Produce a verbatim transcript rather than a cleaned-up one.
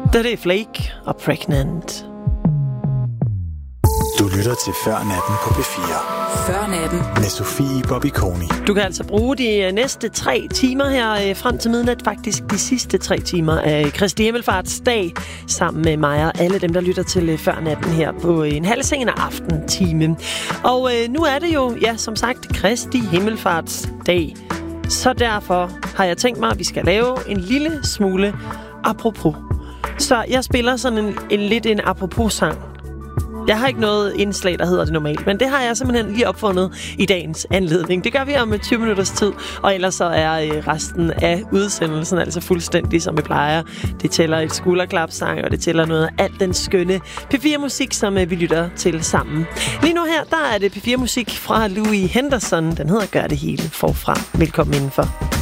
Det er Flake og Pregnant. Du lytter til Førnatten på P fire. Førnatten med Sofie Bobby Koni. Du kan altså bruge de næste tre timer her frem til midnat, faktisk de sidste tre timer af Kristi Himmelfartsdag, sammen med mig og alle dem, der lytter til Førnatten her på en halv sen aften time. Og øh, nu er det jo, ja, som sagt, Kristi Himmelfartsdag. Så derfor har jeg tænkt mig, at vi skal lave en lille smule apropos. Så jeg spiller sådan en, en lidt en apropos-sang. Jeg har ikke noget indslag, der hedder det normalt, men det har jeg simpelthen lige opfundet i dagens anledning. Det gør vi om tyve minutters tid, og ellers så er resten af udsendelsen altså fuldstændig, som vi plejer. Det tæller et skulderklapsang, og det tæller noget af alt den skønne P fire-musik, som vi lytter til sammen. Lige nu her, der er det P fire-musik fra Louis Henderson. Den hedder Gør det hele forfra. Velkommen indenfor.